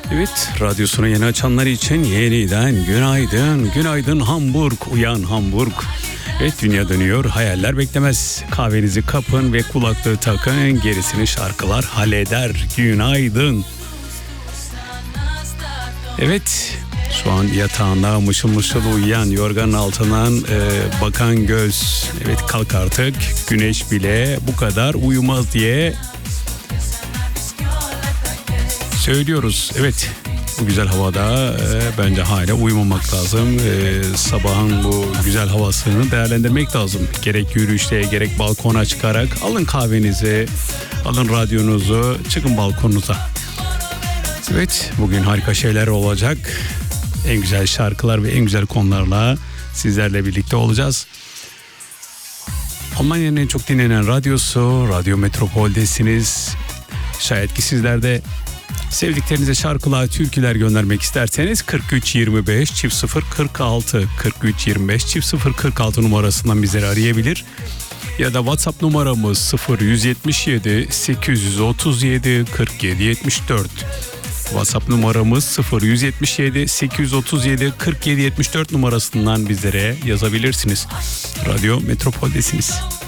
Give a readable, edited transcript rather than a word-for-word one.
Evet, radyosunu yeni açanlar için yeniden günaydın. Günaydın Hamburg, uyan Hamburg. Evet, dünya dönüyor, hayaller beklemez. Kahvenizi kapın ve kulaklığı takın, gerisini şarkılar halleder. Günaydın. Evet, şu an yatağında mışıl mışıl uyuyan, yorganın altından bakan göz. Evet, kalk artık, güneş bile bu kadar uyumaz diye söylüyoruz. Evet, bu güzel havada bence hala uyumamak lazım. Sabahın bu güzel havasını değerlendirmek lazım. Gerek yürüyüşte, gerek balkona çıkarak alın kahvenizi, alın radyonuzu, çıkın balkonunuza. Evet, bugün harika şeyler olacak. En güzel şarkılar ve en güzel konularla sizlerle birlikte olacağız. Almanya'nın en çok dinlenen radyosu, Radyo Metropol'desiniz. Şayet ki sizler de sevdiklerinize şarkılar, türküler göndermek isterseniz 4325 0 46 4325 0 46 numarasından bizleri arayabilir. Ya da WhatsApp numaramız 0177 837 47 74. WhatsApp numaramız 0177 837 47 74 numarasından bizlere yazabilirsiniz. Radyo Metropol'desiniz.